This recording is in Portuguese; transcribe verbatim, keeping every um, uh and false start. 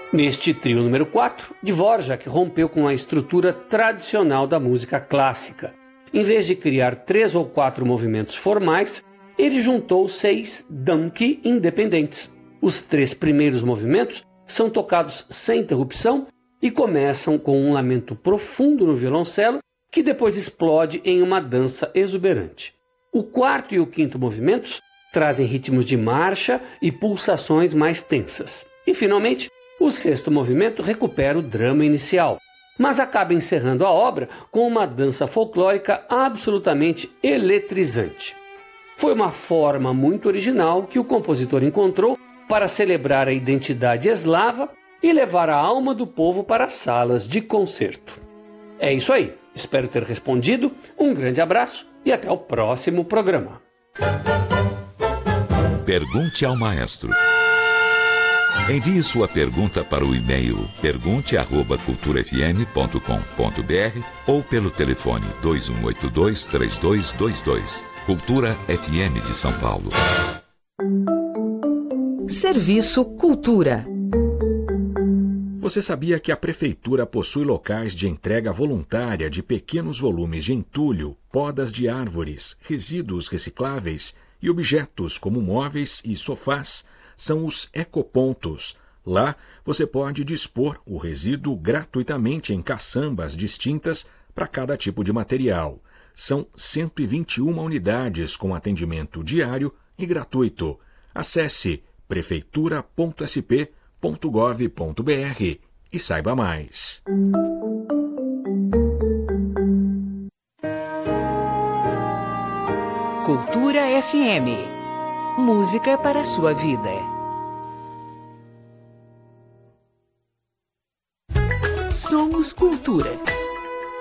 Neste trio número quatro, Dvorak rompeu com a estrutura tradicional da música clássica. Em vez de criar três ou quatro movimentos formais, ele juntou seis damki independentes. Os três primeiros movimentos são tocados sem interrupção e começam com um lamento profundo no violoncelo, que depois explode em uma dança exuberante. O quarto e o quinto movimentos trazem ritmos de marcha e pulsações mais tensas. E, finalmente, o sexto movimento recupera o drama inicial, mas acaba encerrando a obra com uma dança folclórica absolutamente eletrizante. Foi uma forma muito original que o compositor encontrou para celebrar a identidade eslava e levar a alma do povo para as salas de concerto. É isso aí. Espero ter respondido. Um grande abraço e até o próximo programa. Pergunte ao maestro. Envie sua pergunta para o e-mail pergunte arroba cultura f m ponto com ponto b r ou pelo telefone dois um oito dois, três dois dois dois. Cultura F M de São Paulo. Serviço Cultura. Você sabia que a Prefeitura possui locais de entrega voluntária de pequenos volumes de entulho, podas de árvores, resíduos recicláveis e objetos como móveis e sofás? São os ecopontos. Lá você pode dispor o resíduo gratuitamente em caçambas distintas para cada tipo de material. São cento e vinte e uma unidades com atendimento diário e gratuito. Acesse prefeitura ponto s p ponto gov ponto b r e saiba mais. Cultura F M. Música para a sua vida. Somos Cultura.